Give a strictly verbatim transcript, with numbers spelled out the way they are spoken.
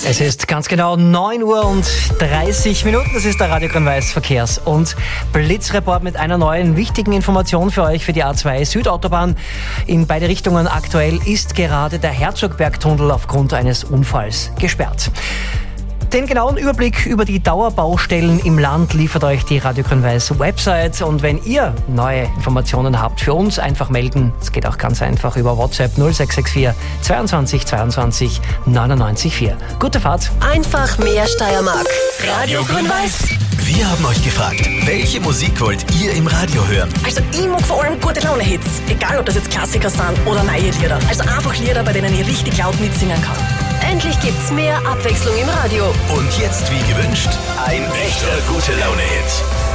Es ist ganz genau neun Uhr und dreißig Minuten. Das ist der Radio Grün-Weiß Verkehrs- und Blitzreport mit einer neuen wichtigen Information für euch für die A zwei Südautobahn. In beide Richtungen aktuell ist gerade der Herzogbergtunnel aufgrund eines Unfalls gesperrt. Den genauen Überblick über die Dauerbaustellen im Land liefert euch die Radio Grün-Weiß Website. Und wenn ihr neue Informationen habt für uns, einfach melden. Es geht auch ganz einfach über WhatsApp null sechs sechs vier zweiundzwanzig zweiundzwanzig neunundneunzig vier. Gute Fahrt. Einfach mehr Steiermark. Radio Grün-Weiß. Wir haben euch gefragt, welche Musik wollt ihr im Radio hören? Also ich mag vor allem gute Laune-Hits. Egal, ob das jetzt Klassiker sind oder neue Lieder. Also einfach Lieder, bei denen ich richtig laut mitsingen kann. Endlich gibt's mehr Abwechslung im Radio. Und jetzt, wie gewünscht, ein echter Gute-Laune-Hit.